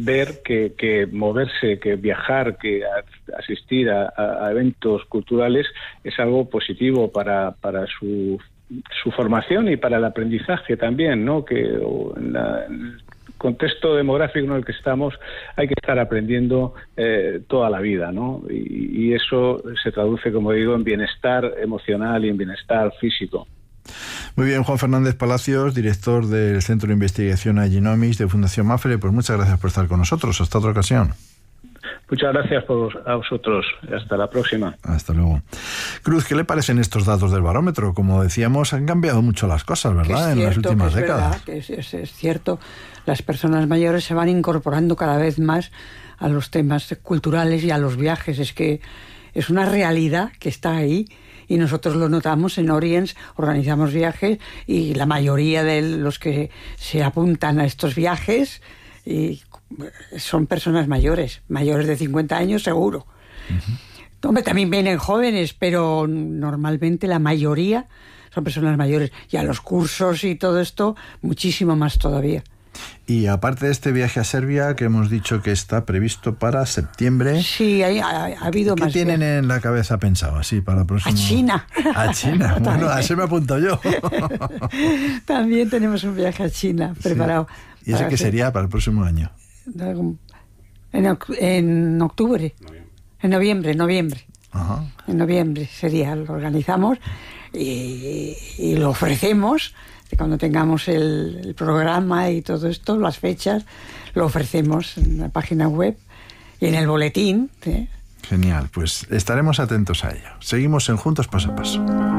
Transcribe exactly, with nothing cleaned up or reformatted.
ver que, que moverse, que viajar, que a, asistir a, a eventos culturales es algo positivo para, para su, su formación y para el aprendizaje también, ¿no? Que en, la, en el contexto demográfico en el que estamos hay que estar aprendiendo eh, toda la vida, ¿no? Y, y eso se traduce, como digo, en bienestar emocional y en bienestar físico. Muy bien, Juan Fernández Palacios, director del Centro de Investigación Agenomics de Fundación Mapfre, pues muchas gracias por estar con nosotros. Hasta otra ocasión. Muchas gracias por, a vosotros. Hasta la próxima. Hasta luego. Cruz, ¿qué le parecen estos datos del barómetro? Como decíamos, han cambiado mucho las cosas, ¿verdad? En las últimas que es décadas. Verdad, que es, es, es cierto. Las personas mayores se van incorporando cada vez más a los temas culturales y a los viajes. Es que es una realidad que está ahí. Y nosotros lo notamos en Oriens, organizamos viajes y la mayoría de los que se apuntan a estos viajes y son personas mayores, mayores de cincuenta años seguro. Uh-huh. Hombre, también vienen jóvenes, pero normalmente la mayoría son personas mayores. Y a los cursos y todo esto, muchísimo más todavía. Y aparte de este viaje a Serbia, que hemos dicho que está previsto para septiembre... Sí, hay, ha, ha habido ¿qué más... ¿Qué tienen viajes en la cabeza pensado así para el próximo...? A China. A China, bueno, así me apunto yo. También tenemos un viaje a China preparado. Sí. ¿Y ese qué sería para el próximo año? En, en octubre. Noviembre. En noviembre, noviembre. Ajá. En noviembre sería, lo organizamos y, y lo ofrecemos. Cuando tengamos el, el programa y todo esto, las fechas, lo ofrecemos en la página web y en el boletín. ¿Sí? Genial, pues estaremos atentos a ello. Seguimos en Juntos Paso a Paso.